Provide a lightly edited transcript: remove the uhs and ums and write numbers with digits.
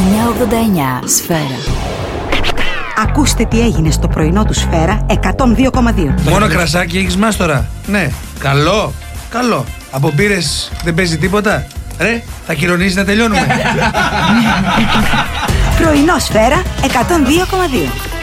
989 Σφαίρα. Ακούστε τι έγινε στο πρωινό του Σφαίρα 102,2. Μόνο κρασάκι έχεις μάστορα? Ναι. Καλό. Καλό. Από μπύρες δεν παίζει τίποτα? Ρε, θα κυρωνήσεις να τελειώνουμε. Πρωινό Σφαίρα 102,2.